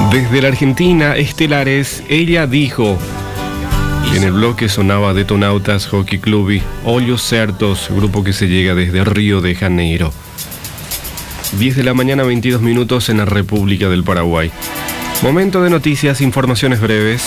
Desde la Argentina, Estelares, ella dijo. En el bloque sonaba Detonautas, Hockey Club y Olhos Certos, grupo que se llega desde Río de Janeiro. 10 de la mañana, 22 minutos en la República del Paraguay. Momento de noticias, informaciones breves.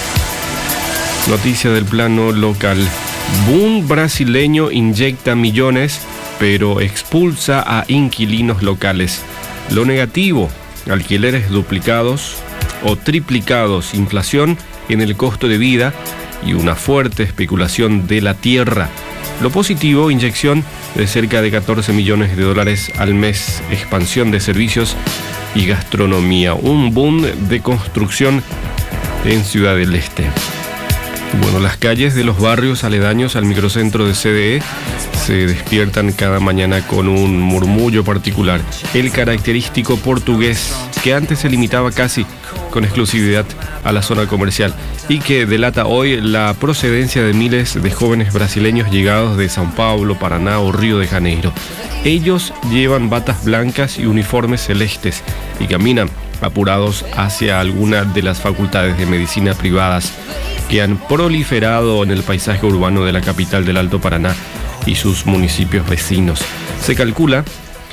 Noticia del plano local. Boom brasileño inyecta millones, pero expulsa a inquilinos locales. Lo negativo, alquileres duplicados o triplicados, inflación en el costo de vida y una fuerte especulación de la tierra. Lo positivo, inyección de cerca de 14 millones de dólares al mes, expansión de servicios y gastronomía. Un boom de construcción en Ciudad del Este. Bueno, las calles de los barrios aledaños al microcentro de CDE se despiertan cada mañana con un murmullo particular. El característico portugués que antes se limitaba casi con exclusividad a la zona comercial y que delata hoy la procedencia de miles de jóvenes brasileños llegados de São Paulo, Paraná o Río de Janeiro. Ellos llevan batas blancas y uniformes celestes y caminan apurados hacia alguna de las facultades de medicina privadas que han proliferado en el paisaje urbano de la capital del Alto Paraná y sus municipios vecinos. Se calcula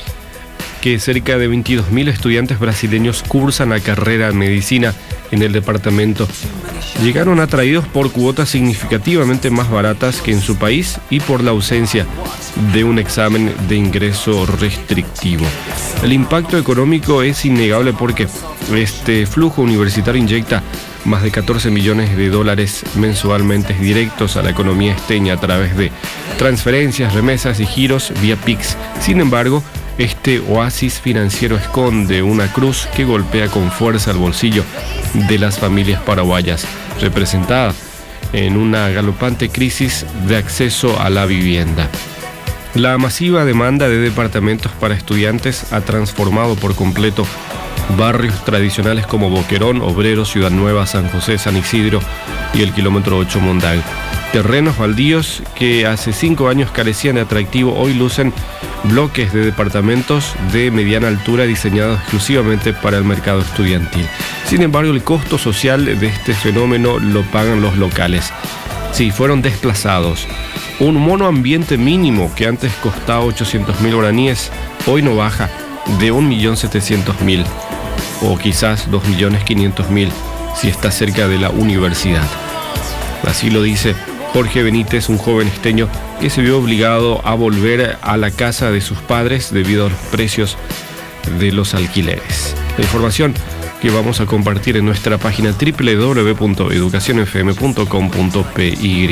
que cerca de 22.000 estudiantes brasileños cursan la carrera de medicina en el departamento. Llegaron atraídos por cuotas significativamente más baratas que en su país y por la ausencia de un examen de ingreso restrictivo. El impacto económico es innegable porque este flujo universitario inyecta más de 14 millones de dólares mensualmente directos a la economía esteña a través de transferencias, remesas y giros vía PIX. Sin embargo, este oasis financiero esconde una cruz que golpea con fuerza el bolsillo de las familias paraguayas, representada en una galopante crisis de acceso a la vivienda. La masiva demanda de departamentos para estudiantes ha transformado por completo barrios tradicionales como Boquerón, Obrero, Ciudad Nueva, San José, San Isidro y el kilómetro 8 Mondag. Terrenos baldíos que hace 5 años carecían de atractivo hoy lucen bloques de departamentos de mediana altura diseñados exclusivamente para el mercado estudiantil. Sin embargo, el costo social de este fenómeno lo pagan los locales. Sí, fueron desplazados. Un monoambiente mínimo que antes costaba 800.000 guaraníes, hoy no baja de 1.700.000 o quizás 2.500.000 si está cerca de la universidad. Así lo dice Jorge Benítez, un joven esteño que se vio obligado a volver a la casa de sus padres debido a los precios de los alquileres. La información que vamos a compartir en nuestra página www.educacionfm.com.py.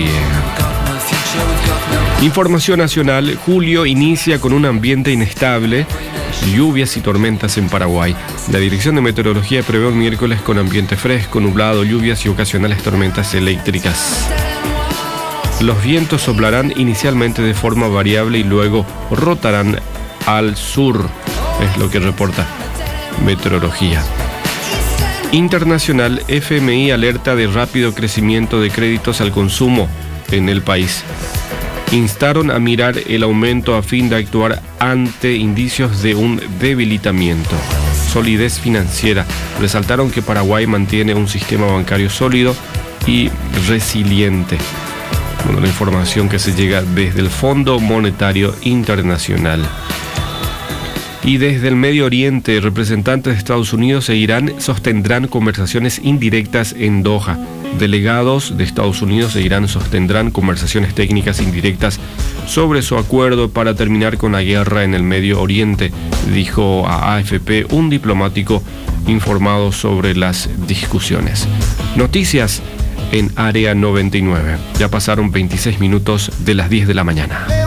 Información nacional. Julio inicia con un ambiente inestable, lluvias y tormentas en Paraguay. La Dirección de Meteorología prevé un miércoles con ambiente fresco, nublado, lluvias y ocasionales tormentas eléctricas. Los vientos soplarán inicialmente de forma variable y luego rotarán al sur, es lo que reporta Meteorología. Internacional. FMI alerta de rápido crecimiento de créditos al consumo en el país. Instaron a mirar el aumento a fin de actuar ante indicios de un debilitamiento. Solidez financiera. Resaltaron que Paraguay mantiene un sistema bancario sólido y resiliente. Bueno, la información que se llega desde el Fondo Monetario Internacional. Y desde el Medio Oriente, representantes de Estados Unidos e Irán sostendrán conversaciones indirectas en Doha. Delegados de Estados Unidos e Irán sostendrán conversaciones técnicas indirectas sobre su acuerdo para terminar con la guerra en el Medio Oriente, dijo a AFP un diplomático informado sobre las discusiones. Noticias en Área 99. Ya pasaron 26 minutos de las 10 de la mañana.